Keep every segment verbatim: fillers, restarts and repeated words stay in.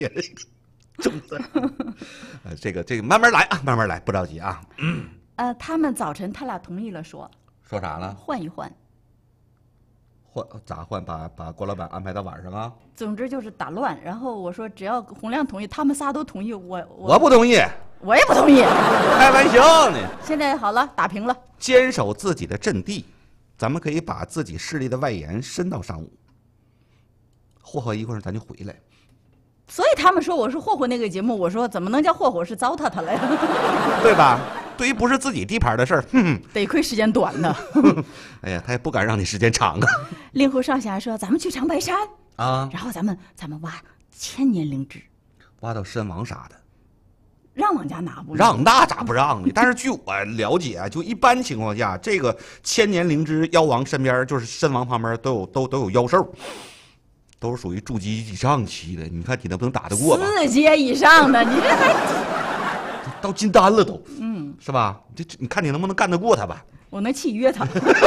中的。呃，这个这个慢慢来啊，慢慢来，不着急啊。嗯。 呃，他们早晨他俩同意了说， 说啥了？ 换一换。 换咋换？把把郭老板安排到晚上啊？ 总之就是打乱。然后我说只要洪亮同意，他们仨都同意，我我我不同意， 我也不同意。 开玩笑呢。 现在好了，打平了。 坚守自己的阵地，咱们可以把自己势力的外延伸到上午。霍霍一会儿咱就回来。 所以他们说我是霍霍那个节目，我说怎么能叫霍霍，是糟蹋他了呀， 对吧？对于不是自己地盘的事儿，哼， 得亏时间短呢。 哎呀，他也不敢让你时间长啊。 令狐少侠说：“咱们去长白山啊， 然后咱们咱们挖千年灵芝， 挖到参王啥的， 让往家拿不？ 让那咋不让呢？但是据我了解啊，就一般情况下，这个千年灵芝妖王身边，就是参王旁边都有都都有妖兽。”都是属于筑基以上期的，你看你能不能打得过吧？ 四阶以上的，你这还到金丹了都， 嗯， 是吧？这你看你能不能干得过他吧？ 我能契约他，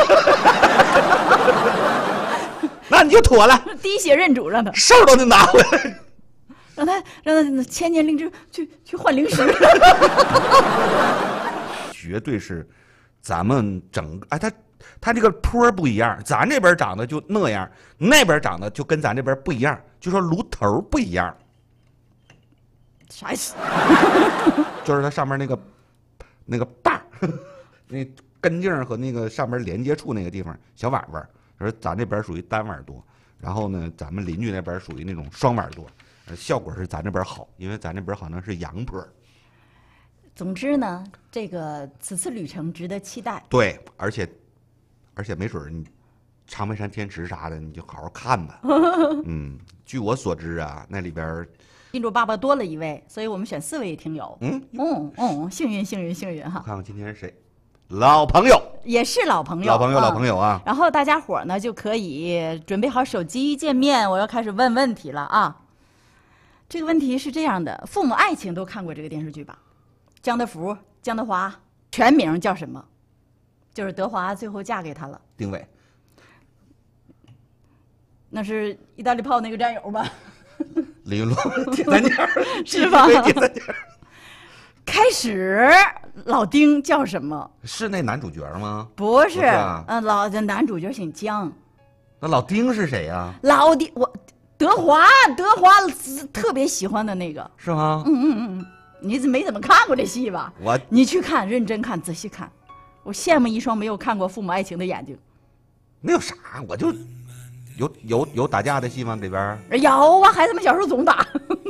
那你就妥了， 滴血认主，让他兽都能拿回来， 让他让他千年灵芝去去换灵石， 绝对是咱们整个哎他。它这个坡不一样，咱这边长得就那样，那边长得就跟咱这边不一样，就说炉头不一样。 啥意思？ 就是它上面那个那个把，那根茎和那个上面连接处那个地方小碗碗，而咱这边属于单碗多，然后呢，咱们邻居那边属于那种双碗多，效果是咱这边好，因为咱这边好像是阳坡。 总之呢，这个此次旅程值得期待。 对，而且。而且没准你长白山天池啥的，你就好好看吧。嗯，据我所知啊，那里边金主爸爸多了一位，所以我们选四位听友。 嗯嗯嗯，幸运幸运幸运哈！ 看看今天是谁，老朋友， 也是老朋友， 老朋友，老朋友啊。 然后大家伙呢就可以准备好手机见面，我要开始问问题了啊。这个问题是这样的，《父母爱情》都看过这个电视剧吧？江德福、江德华全名叫什么？就是德华最后嫁给他了。 丁伟， 那是意大利炮那个战友吧？ 李云龙，铁三角是吧？ 铁三角。 开始老丁叫什么？ 是那男主角吗？ 不是， 不是啊、 嗯，老的男主角姓姜。 那老丁是谁呀、啊？ 老丁，我德华，德华特别喜欢的那个。 是吗？ 嗯嗯嗯，你没怎么看过这戏吧？ 我， 你去看，认真看，仔细看。我羡慕一双没有看过《父母爱情》的眼睛。 那有啥？我就有有有打架的戏吗？里边有啊，孩子们小时候总打。